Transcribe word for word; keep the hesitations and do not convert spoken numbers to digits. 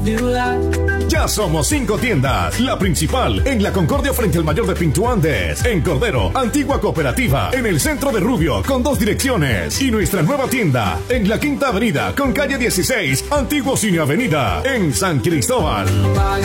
Ya somos cinco tiendas. La principal en la Concordia frente al Mayor de Pinto Andes. En Cordero, Antigua Cooperativa. En el centro de Rubio con dos direcciones. Y nuestra nueva tienda en la Quinta Avenida con calle dieciséis, Antiguo Cine Avenida. En San Cristóbal.